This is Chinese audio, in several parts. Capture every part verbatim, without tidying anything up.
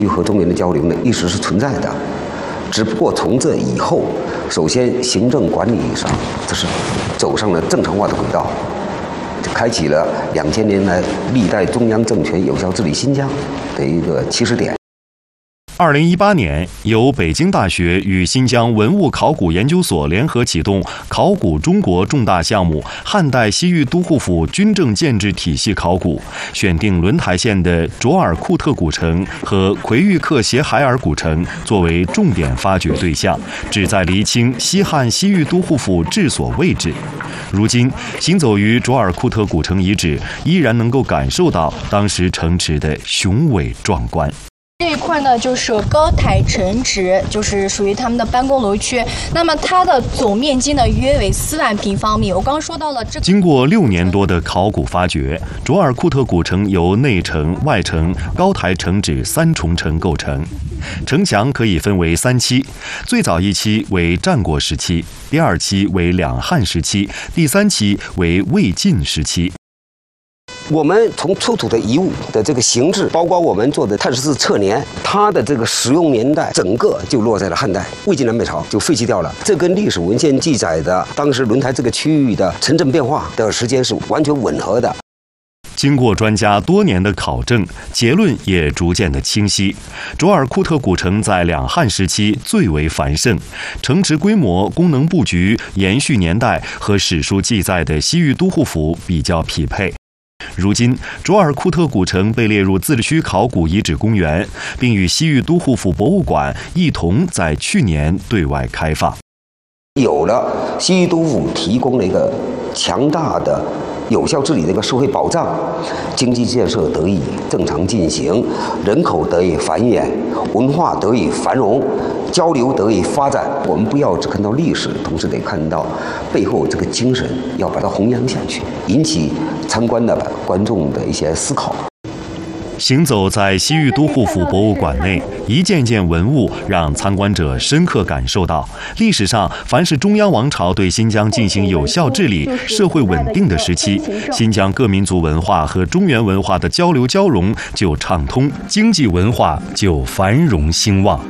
和中原的交流呢，一直是存在的，只不过从这以后，首先行政管理上这是走上了正常化的轨道，开启了两千年来历代中央政权有效治理新疆的一个起始点。 二零一八年，由北京大学与新疆文物考古研究所联合启动考古中国重大项目汉代西域都护府军政建制体系考古，选定轮台县的卓尔库特古城和奎玉克协海尔古城作为重点发掘对象，旨在厘清西汉西域都护府治所位置。如今，行走于卓尔库特古城遗址，依然能够感受到当时城池的雄伟壮观。 这一块呢，就是高台城址，就是属于他们的办公楼区。那么它的总面积呢，约为四万平方米。我刚刚说到了这。 经过六年多的考古发掘，卓尔库特古城由内城、外城、高台城址三重城构成。城墙可以分为三期，最早一期为战国时期，第二期为两汉时期，第三期为魏晋时期。 我们从出土的遗物的这个形制，包括我们做的碳十四测年，它的这个使用年代，整个就落在了汉代，魏晋南北朝就废弃掉了。这跟历史文献记载的当时轮台这个区域的城镇变化的时间是完全吻合的。 经过专家多年的考证，结论也逐渐的清晰。卓尔库特古城在两汉时期最为繁盛，城池规模、功能布局、延续年代和史书记载的西域都护府比较匹配。如今，卓尔库特古城被列入自治区考古遗址公园，并与西域都护府博物馆一同在去年对外开放。 有了西域都护府提供了一个强大的有效治理的一个社会保障，经济建设得以正常进行，人口得以繁衍，文化得以繁荣，交流得以发展。我们不要只看到历史，同时得看到背后这个精神，要把它弘扬下去，引起参观的观众的一些思考。 行走在西域都护府博物馆内，一件件文物让参观者深刻感受到，历史上凡是中央王朝对新疆进行有效治理、社会稳定的时期，新疆各民族文化和中原文化的交流交融就畅通，经济文化就繁荣兴旺。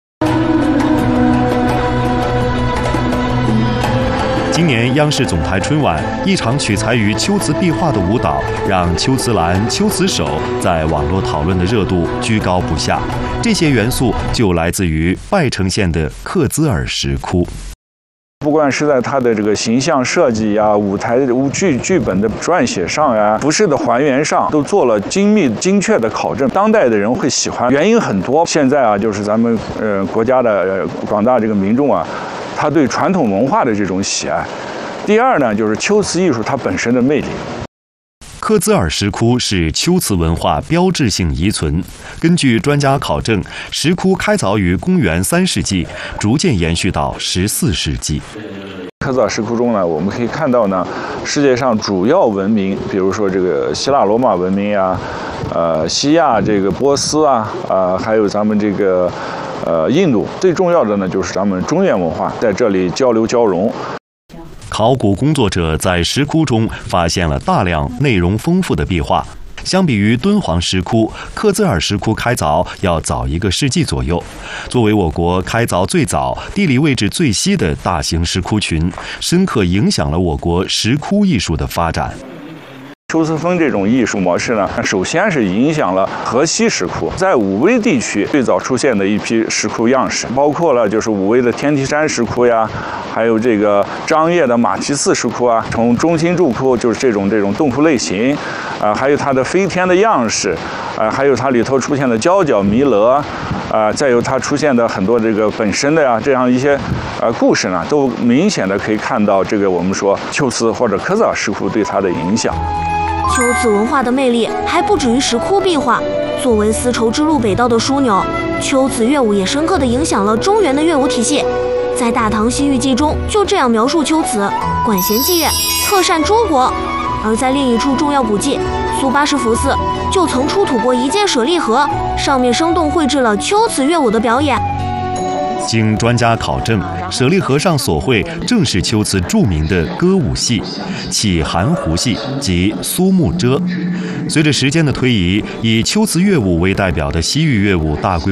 今年央视总台春晚，一场取材于秋瓷壁画的舞蹈，让秋瓷蓝、秋瓷手在网络讨论的热度居高不下。这些元素就来自于拜城县的克孜尔石窟。 不管是在它的这个形象设计呀、舞台舞剧剧本的撰写上呀、服饰的还原上，都做了精密精确的考证。当代的人会喜欢，原因很多。现在啊，就是咱们呃国家的呃广大这个民众啊，他对传统文化的这种喜爱。第二呢，就是秋瓷艺术它本身的魅力。 克孜尔石窟是秋瓷文化标志性遗存。根据专家考证，石窟开凿于公元三世纪，逐渐延续到十四世纪。 克孜尔石窟中呢，我们可以看到呢，世界上主要文明，比如说这个希腊罗马文明呀，呃，西亚这个波斯啊，啊、呃，还有咱们这个呃印度，最重要的呢就是咱们中原文化在这里交流交融。 考古工作者在石窟中发现了大量内容丰富的壁画。相比于敦煌石窟，克孜尔石窟开凿要早一个世纪左右。作为我国开凿最早、地理位置最西的大型石窟群，深刻影响了我国石窟艺术的发展。 秋瓷风这种艺术模式呢，首先是影响了河西石窟，在武威地区最早出现的一批石窟样式，包括了就是武威的天梯山石窟呀，还有这个张掖的马蹄寺石窟啊，从中心柱窟就是这种这种洞窟类型，啊、呃，还有它的飞天的样式，啊、呃，还有它里头出现的交角弥勒，啊、呃，再有它出现的很多这个本身的呀这样一些呃故事呢，都明显的可以看到这个我们说秋瓷或者克孜尔石窟对它的影响。 秋瓷文化的魅力还不止于石窟壁画，作为丝绸之路北道的枢纽，秋瓷乐舞也深刻地影响了中原的乐舞体系。在《大唐西域记》中就这样描述秋瓷：管弦祭乐，特善诸国。而在另一处重要古迹苏巴什佛寺，就曾出土过一件舍利盒，上面生动绘制了秋瓷乐舞的表演。 经专家考证，舍利盒上所绘正是秋瓷著名的歌舞戏——起含胡戏及苏幕遮。随着时间的推移，以秋瓷乐舞为代表的西域乐舞大规